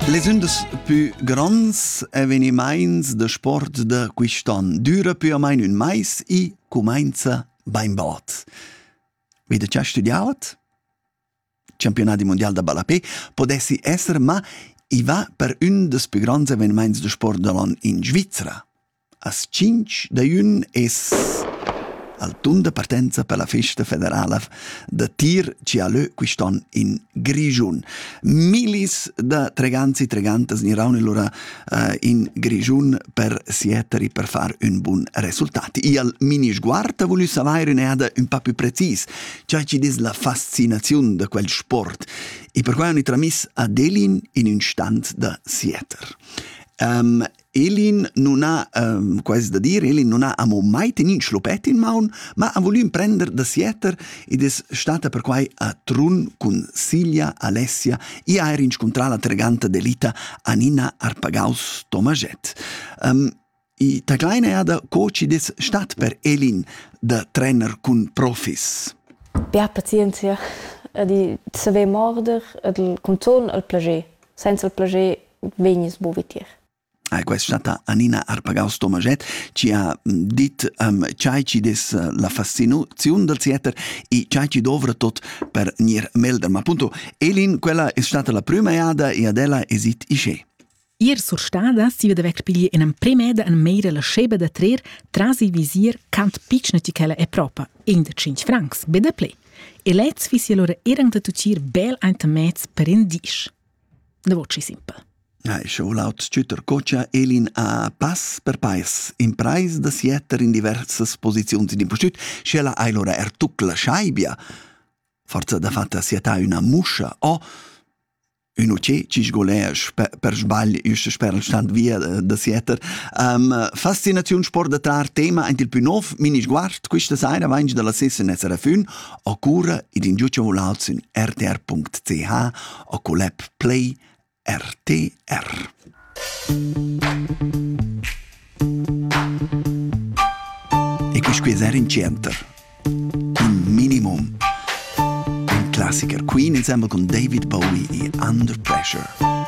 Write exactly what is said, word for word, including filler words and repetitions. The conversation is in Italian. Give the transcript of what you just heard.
Les un des più grands eveniments de sport de quist'ann dura più o meno un mais e comincia beim bot. Vede già studiato? Campionati mondiali da ballapè potessi essere, ma i va per un des più grands eveniments de sport de l'ann in Svizzera. As cinque de un es al tun de partenza per la festa federale de tir ci ha lö quist'ann in Grigiun. Milis de treganzi tregantes niran allora uh, in Grigiun per sieteri per far un buon risultato. E al mini sguardo voglio sapere un'ada un po' più precis, cioè ci dis la fascinazione de quel sport. E per cui ho tramis ad Elin in un stand de sieter. Um, Elin non ha, um, quasi da dire, Elin non ha amo mai tenuto slopetti in maun, ma ha voluto prendere da sieter ed è stata per quai a Trun con Silvia, Alessia e ha incontrato la tregante d'elita Anina Arpagaus Tomaget. Um, e ta kleine ha da coach ed è stat per Elin da trainer con profis. Bia pazienza, di saver morder, il control al plager, senza il plager vegnis bovitier. Ah, questa è stata Anina Arpagaus Tomaget, ci ha dit um, c'hai ci des uh, la fascinazione del theater e c'hai ci dovra tot per nir melder. Ma appunto, Elin, quella è stata la prima eada e adela esit isce. Ier sur stada si vede vec pigli in un premeda en meira la sceba da trer trasi visier cant picnetichella e propa in de cinque francs beda play. E lets fisi allora erang da tucir bel eintamets per in dish. Da voce simple. Ah, schon laut Schütter Cocha Elin a pass per pass in preis da sieter in diverses posizioni di postut, scella ailora ertucla schaibia. Forza da fatta sieta una muscia o un uce ci sgolea per sbagli just sper il stand via da sieter. Um, fascinazione sport da trar tema in il più nov mini sguard questa sera vangi dalla sessa in S R F uno o cura ed in giuccia volauts in r t r punto c h o con l'app Play R T R. E questo qui è in center. Un minimum. Un classiker. Queen insieme con David Bowie e Under Pressure.